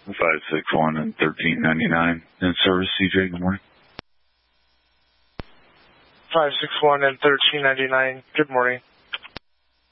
561 and 1399 in service, CJ. Good morning. 561 and 1399. Good morning.